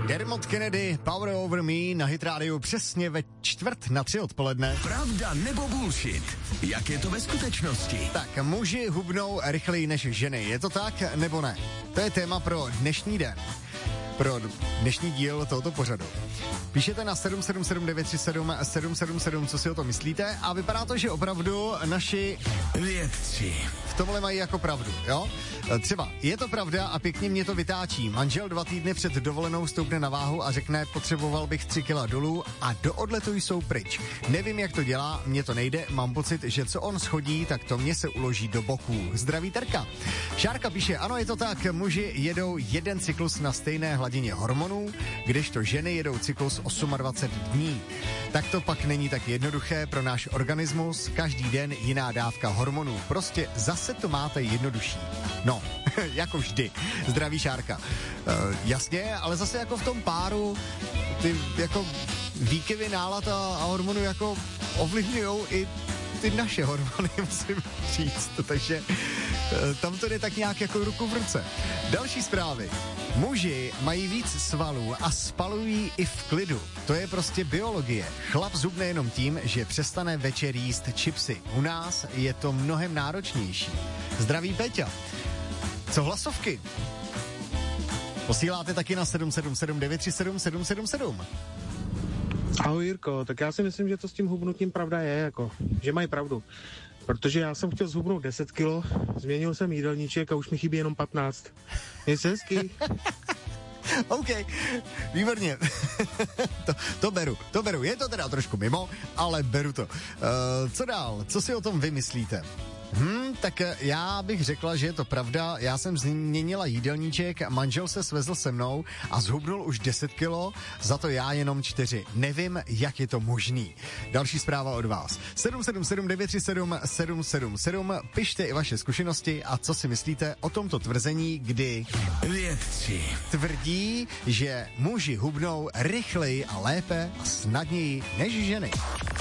Dermot Kennedy, Power Over Me na Hit Radio přesně ve 2:45 odpoledne. Pravda nebo bullshit? Jak je to ve skutečnosti? Tak, muži hubnou rychleji než ženy. Je to tak nebo ne? To je téma pro dnešní den. Pro dnešní díl tohoto pořadu. Píšete na 777-937-777, co si o to myslíte, a vypadá to, že opravdu naši vědci v tomhle mají jako pravdu, jo? Třeba, je to pravda a pěkně mě to vytáčí. Manžel 2 týdny před dovolenou stoupne na váhu a řekne, potřeboval bych 3 kila dolů, a do odletu jsou pryč. Nevím, jak to dělá, mně to nejde, mám pocit, že co on schodí, tak to mě se uloží do boků. Zdraví Terka. Šárka píše, ano, je to tak, muži jedou jeden cyklus na stejné hladině hormonů, kdežto ženy jedou cyklus 28 dní. Tak to pak není tak jednoduché pro náš organismus, každý den jiná dávka hormonů. Prostě zase to máte jednodušší. No, jako vždy. Zdraví Šárka. Jasně, ale zase jako v tom páru ty jako výkyvy nálad a hormonů jako ovlivňujou i ty naše hormony, musím říct. Takže tam to jde tak nějak jako ruku v ruce. Další zprávy. Muži mají víc svalů a spalují i v klidu. To je prostě biologie. Chlap zhubne jenom tím, že přestane večer jíst chipsy. U nás je to mnohem náročnější. Zdraví Peťa. Co hlasovky? Posíláte taky na 777 937 777. Ahoj Jirko, tak já si myslím, že to s tím hubnutím pravda je, jako, že mají pravdu. Protože já jsem chtěl zhubnout 10 kilo, změnil jsem jídelníček a už mi chybí jenom 15. Je se hezky. OK, výborně. to beru. Je to teda trošku mimo, ale beru to. Co dál? Co si o tom vymyslíte? Tak já bych řekla, že je to pravda. Já jsem změnila jídelníček, manžel se svezl se mnou a zhubnul už 10 kilo, za to já jenom 4. Nevím, jak je to možný. Další zpráva od vás. 777 937 777. Pište i vaše zkušenosti a co si myslíte o tomto tvrzení, kdy vědci tvrdí, že muži hubnou rychleji a lépe a snadněji než ženy.